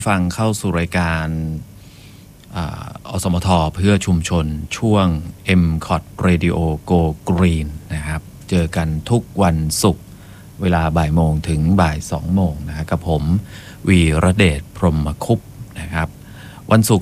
ฟังเข้าสู่รายการอสมทเพื่อชุมชนช่วง MCOT Radio Go Green นะครับเจอกันทุกวันศุกร์เวลาบ่ายโมงถึงบ่าย2โมงนะครับกับผมวีระเดชพรหมคุปต์นะครับวันศุกร์